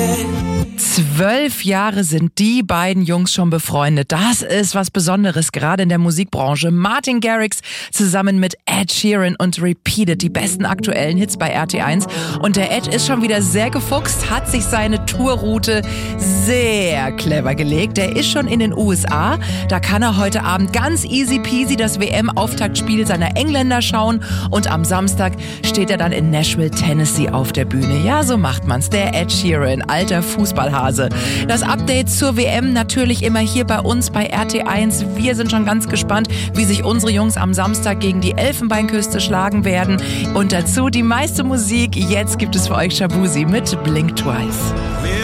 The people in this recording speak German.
12 Jahre sind die beiden Jungs schon befreundet. Das ist was Besonderes, gerade in der Musikbranche. Martin Garrix zusammen mit Ed Sheeran und Repeated, die besten aktuellen Hits bei RT1. Und der Ed ist schon wieder sehr gefuchst, hat sich seine Tourroute sehr clever gelegt. Der ist schon in den USA. Da kann er heute Abend ganz easy peasy das WM-Auftaktspiel seiner Engländer schauen. Und am Samstag steht er dann in Nashville, Tennessee auf der Bühne. Ja, so macht man's. Der Ed Sheeran, alter Fußballhase. Das Update zur WM natürlich immer hier bei uns bei RT1. Wir sind schon ganz gespannt, wie sich unsere Jungs am Samstag gegen die Elfenbeinküste schlagen werden. Und dazu die meiste Musik. Jetzt gibt es für euch Shaboozey mit Blink Twice.